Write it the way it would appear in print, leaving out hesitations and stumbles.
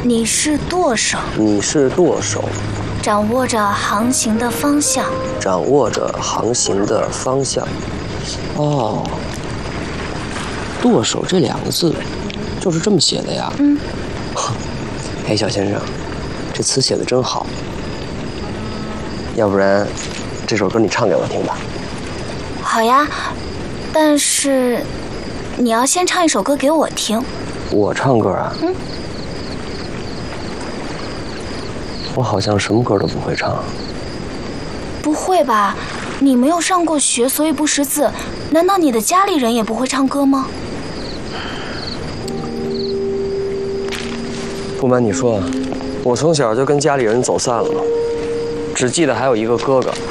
你是舵手， 你是舵手， 掌握着航行的方向， 掌握着航行的方向。哦，舵手这2个字就是这么写的呀？ 嗯。 哎，小先生，这词写的真好。要不然，这首歌你唱给我听吧。 好呀，但是你要先唱一首歌给我听。 我唱歌啊？ 嗯。 我好像什么歌都不会唱。 不会吧？你没有上过学，所以不识字。难道你的家里人也不会唱歌吗？ 不瞒你说，我从小就跟家里人走散了，只记得还有一个哥哥，